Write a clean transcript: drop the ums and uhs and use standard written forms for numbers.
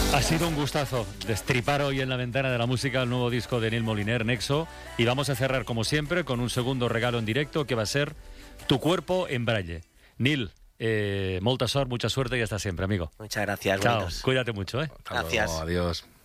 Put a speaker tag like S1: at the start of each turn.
S1: Ha sido un gustazo destripar hoy en la ventana de la música el nuevo disco de Nil Moliner, Nexo, y vamos a cerrar como siempre con un segundo regalo en directo que va a ser Tu cuerpo en braille. Nil, molta sort, mucha suerte y hasta siempre, amigo.
S2: Muchas gracias.
S1: Chao,
S2: buenos.
S1: cuídate mucho,
S2: Gracias.
S3: Adiós.